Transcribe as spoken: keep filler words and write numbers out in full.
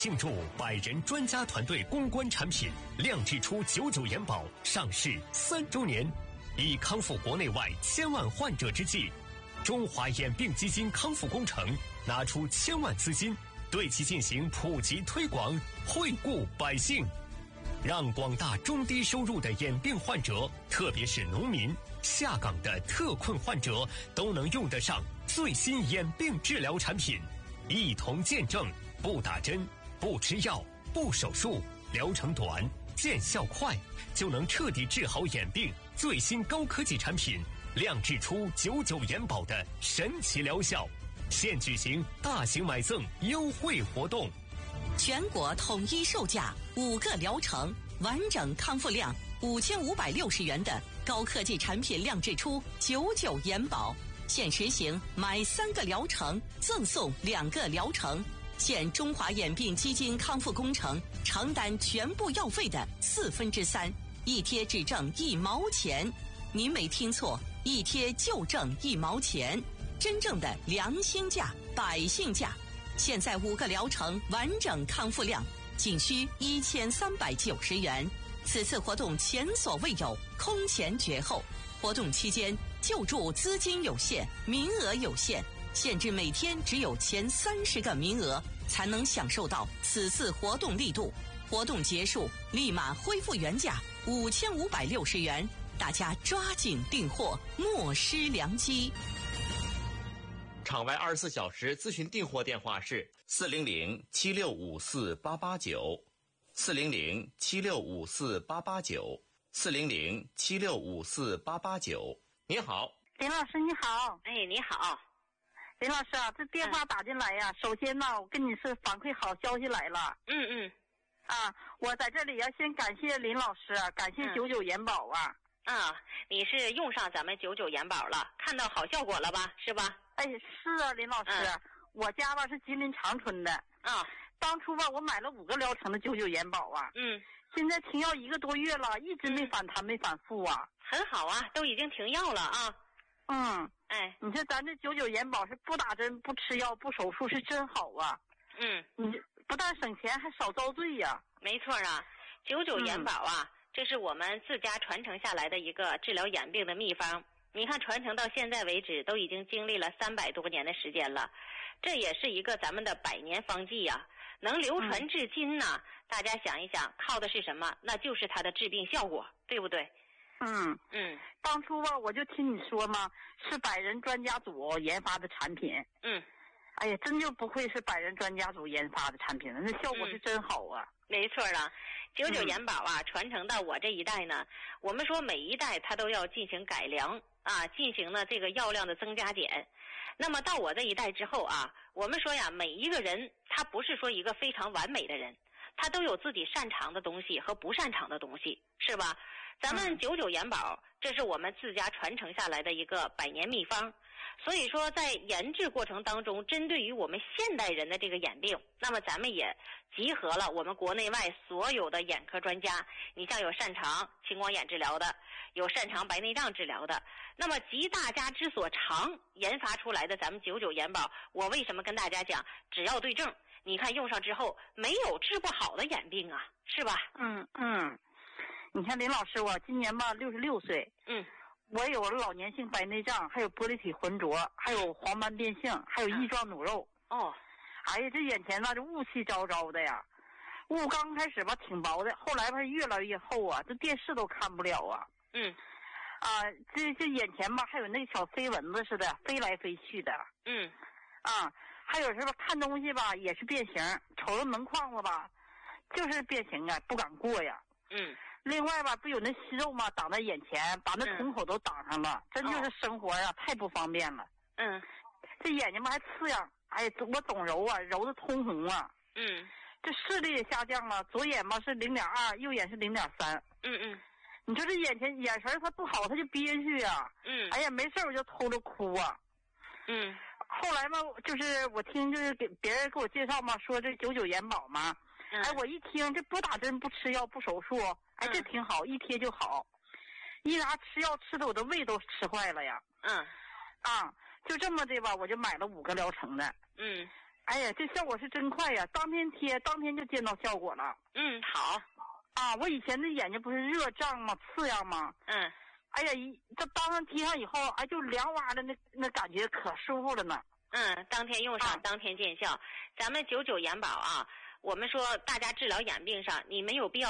庆祝百人专家团队攻关产品亮智出九九元宝上市三周年，以康复国内外千万患者之际，中华眼病基金康复工程拿出千万资金，对其进行普及推广，惠顾百姓，让广大中低收入的眼病患者，特别是农民、下岗的特困患者，都能用得上最新眼病治疗产品，一同见证不打针、不吃药、不手术，疗程短、见效快，就能彻底治好眼病。最新高科技产品亮智出九九元宝的神奇疗效，现举行大型买赠优惠活动， 全国统一售价五个疗程，完整康复量五千五百六十元的高科技产品亮智出九九元宝，现实行买三个疗程赠送两个疗程，现中华眼病基金康复工程承担全部药费的四分之三，一贴只挣一毛钱。您没听错，一贴就挣一毛钱，真正的良心价、百姓价。现在五个疗程完整康复量仅需一千三百九十元，此次活动前所未有，空前绝后。活动期间救助资金有限，名额有限，限制每天只有前三十个名额才能享受到此次活动力度。活动结束立马恢复原价五千五百六十元，大家抓紧订货，莫失良机。 场外二十四小时咨询订货电话是四零零七六五四八八九，四零零七六五四八八九，四零零七六五四八八九。您好， 林老师你好。 哎，你好， 林老师啊，这电话打进来呀、啊嗯，首先呢，我跟你是反馈好消息来了。 嗯嗯。 啊，我在这里要先感谢林老师，感谢九九元宝啊。 啊，你是用上咱们九九元宝了，看到好效果了吧？是吧？ 哎，是啊，林老师，嗯、我家吧是吉林长春的。 啊， 当初吧我买了五个疗程的九九元宝啊。 嗯。 现在停药一个多月了，一直没反弹、嗯、没反复啊。 很好啊，都已经停药了啊。 嗯。 哎， 你说咱这九九元宝是不打针、不吃药、不手术，是真好啊。 嗯。 你不但省钱，还少遭罪呀、啊。 没错啊，九九元宝啊。嗯，这是我们自家传承下来的一个治疗眼病的秘方，你看传承到现在为止都已经经历了三百多年的时间了，这也是一个咱们的百年方剂呀、啊，能流传至今呢、嗯、大家想一想，靠的是什么？那就是它的治病效果，对不对？ 嗯嗯， 当初吧我就听你说嘛，是百人专家组研发的产品。 嗯， 哎呀，真就不愧是百人专家组研发的产品了，那效果是真好啊。 嗯，没错啊，九九元宝啊、嗯、传承到我这一代呢，我们说每一代它都要进行改良啊，进行了这个药量的增加减。那么到我这一代之后啊，我们说呀，每一个人他不是说一个非常完美的人，他都有自己擅长的东西和不擅长的东西，是吧？咱们九九元宝、嗯、这是我们自家传承下来的一个百年秘方，所以说在研制过程当中，针对于我们现代人的这个眼病，那么咱们也集合了我们国内外所有的眼科专家，你像有擅长青光眼治疗的，有擅长白内障治疗的，那么集大家之所长研发出来的咱们九九元宝，我为什么跟大家讲只要对症，你看用上之后没有治不好的眼病啊，是吧？ 嗯嗯，你看林老师，我今年吧六十六岁， 嗯， 我有老年性白内障，还有玻璃体浑浊，还有黄斑变性，还有翼状弩肉。 哦， 哎呀，这眼前那这雾气昭昭的呀，雾刚开始吧挺薄的，后来吧越来越厚啊，这电视都看不了啊。 嗯， 啊，这这眼前吧还有那小飞蚊子似的飞来飞去的。 嗯， 啊，还有是吧看东西吧也是变形，瞅着门框子吧就是变形啊，不敢过呀。 嗯。 另外吧，不有那息肉吗？挡在眼前，把那瞳孔都挡上了，嗯、真就是生活呀、啊哦，太不方便了。 嗯， 这眼睛吧还刺痒，哎，我总揉啊，揉的通红啊。 嗯， 这视力也下降了，左眼吧是零点二，右眼是零点三。 嗯嗯， 你说这眼前眼神它不好，它就憋屈呀。 嗯， 哎呀，没事我就偷着哭啊。 嗯， 后来嘛，就是我听就是给别人给我介绍嘛，说这九九元宝嘛。 嗯、 哎，我一听这不打针不吃药不手术。哎，这挺好，一贴就好。一拿吃药吃的我的胃都吃坏了呀。 嗯， 啊，就这么的吧，我就买了五个疗程的。 嗯， 哎呀，这效果是真快呀！当天贴，当天就见到效果了。 嗯，好。 啊，我以前的眼睛不是热胀吗？刺痒吗？ 嗯。 哎呀，一这当上贴上以后，哎，就凉哇的那那感觉可舒服了呢。 嗯，当天用上， 啊、 当天见效。咱们九九眼保啊，我们说大家治疗眼病上，你没有必要